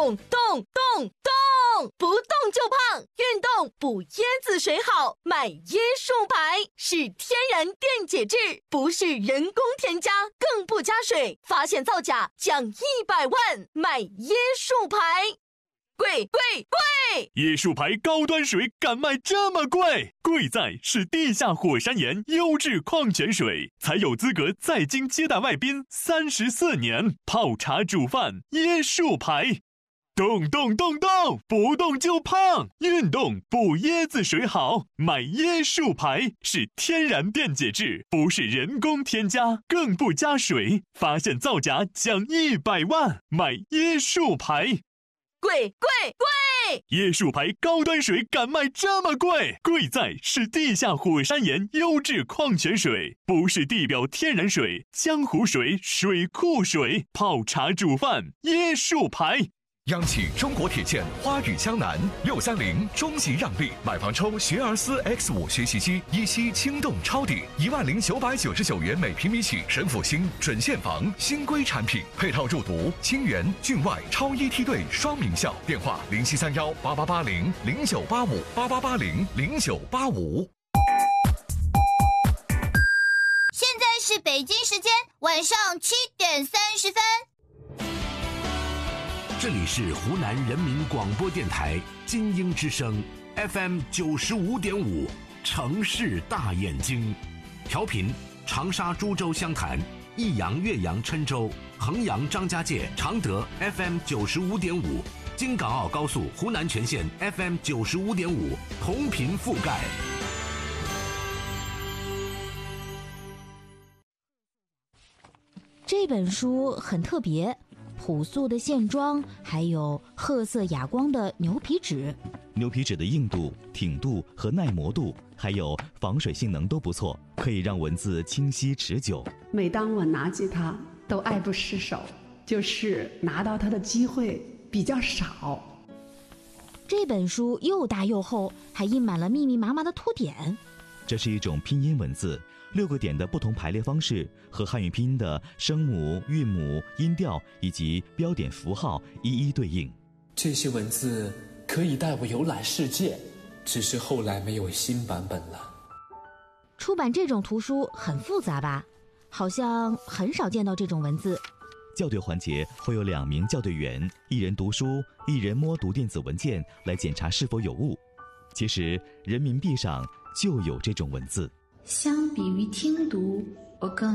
动动动动，不动就胖，运动补椰子水好，买椰树牌是天然电解质，不是人工添加，更不加水，发现造假奖100万，买椰树牌。贵！ 椰树牌高端水敢卖这么贵？贵在是地下火山岩优质矿泉水，才有资格在京接待外宾34年，泡茶煮饭椰树牌。动动动动，不动就胖，运动补椰子水好，买椰树牌是天然电解质，不是人工添加，更不加水，发现造假奖100万，买椰树牌。 贵！ 椰树牌高端水敢卖这么贵？贵在是地下火山岩优质矿泉水，不是地表天然水、江湖水、水库水，泡茶煮饭椰树牌。 央企中国铁建花语江南630中级让利，买房抽学而思 X5 学习机，一期轻动抄底10999元每平米起，神府新准现房新规产品，配套入读清源、郡外超一梯队双名校。电话07318880098588800985。 现在是北京时间晚上7点30分。 这里是湖南人民广播电台金鹰之声 FM 95.5城市大眼睛，调频长沙、株洲、湘潭、益阳、岳阳、郴州、衡阳、张家界、常德 FM 95.5，京港澳高速湖南全线 FM 95.5同频覆盖。 这本书很特别，朴素的线装，还有褐色哑光的牛皮纸。 牛皮纸的硬度、挺度和耐磨度，还有防水性能都不错，可以让文字清晰持久。 每当我拿起它，都爱不释手，就是拿到它的机会比较少。 这本书又大又厚，还印满了密密麻麻的图点。 这是一种拼音文字，6个点的不同排列方式和汉语拼音的声母、韵母、音调以及标点符号一一对应。 这些文字可以带我游览世界，只是后来没有新版本了。 出版这种图书很复杂吧？好像很少见到这种文字。 校对环节会有2名校对员，一人读书，一人摸读电子文件来检查是否有误。其实人民币上就有这种文字。 相比于听读，我更